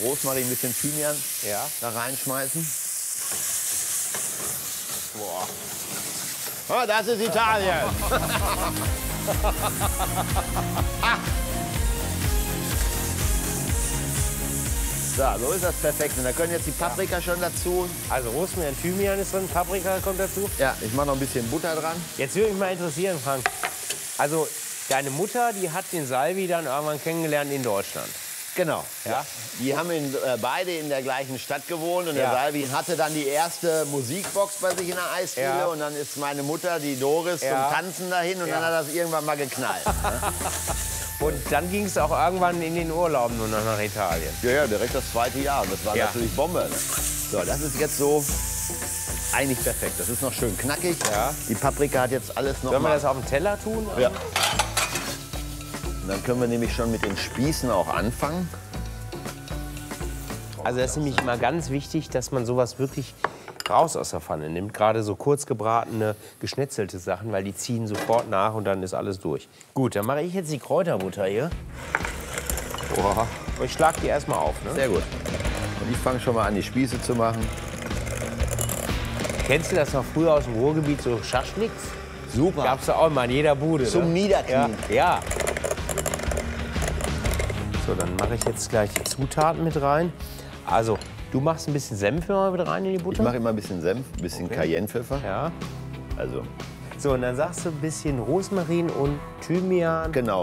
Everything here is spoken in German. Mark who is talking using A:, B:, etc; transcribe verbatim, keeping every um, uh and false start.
A: Rosmarin, ein bisschen Thymian
B: Ja.
A: da reinschmeißen.
B: Boah.
A: Oh, das ist Italien. So, so ist das perfekt. Und da können jetzt die Paprika schon dazu.
B: Also Rosmarin, Thymian ist drin, Paprika kommt dazu.
A: Ja, ich mache noch ein bisschen Butter dran.
B: Jetzt würde mich mal interessieren, Frank. Also deine Mutter, die hat den Salvi dann irgendwann kennengelernt in Deutschland.
A: Genau.
B: Ja?
A: Die haben in, äh, beide in der gleichen Stadt gewohnt und
B: Ja.
A: der Salvi hatte dann die erste Musikbox bei sich in der Eisdiele
B: Ja.
A: und dann ist meine Mutter, die Doris,
B: Ja.
A: zum Tanzen dahin und
B: Ja.
A: dann hat das irgendwann mal geknallt.
B: Und dann ging es auch irgendwann in den Urlauben nur noch nach Italien.
A: Ja, ja, direkt das zweite Jahr. Das war
B: Ja.
A: natürlich Bombe. Ne? So, das ist jetzt so eigentlich perfekt. Das ist noch schön knackig.
B: Ja.
A: Die Paprika hat jetzt alles noch
B: Sollen wir
A: mal.
B: das auf den Teller tun?
A: Ja. Und dann können wir nämlich schon mit den Spießen auch anfangen.
B: Also das ist nämlich immer ganz wichtig, dass man sowas wirklich raus aus der Pfanne nimmt. Gerade so kurz gebratene, geschnetzelte Sachen, weil die ziehen sofort nach und dann ist alles durch. Gut, dann mache ich jetzt die Kräuterbutter hier.
A: Boah.
B: Und ich schlage die erstmal auf. Ne?
A: Sehr gut. Und ich fange schon mal an, die Spieße zu machen.
B: Kennst du das noch früher aus dem Ruhrgebiet, so Schaschliks?
A: Super.
B: Gab's da auch immer in jeder Bude.
A: Zum
B: ne?
A: Niederknien.
B: Ja. ja. So, dann mache ich jetzt gleich die Zutaten mit rein. Also, du machst ein bisschen Senf immer mit rein in die
A: Ich
B: Butter?
A: mache immer ein bisschen Senf, ein bisschen
B: Okay.
A: Cayennepfeffer.
B: Ja.
A: Also,
B: So, und dann sagst du ein bisschen Rosmarin und Thymian.
A: genau.